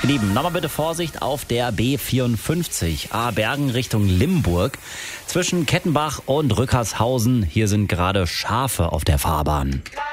Ihr Lieben, nochmal bitte Vorsicht auf der B54 Ahrbergen Richtung Limburg. Zwischen Kettenbach und Rückershausen, hier sind gerade Schafe auf der Fahrbahn.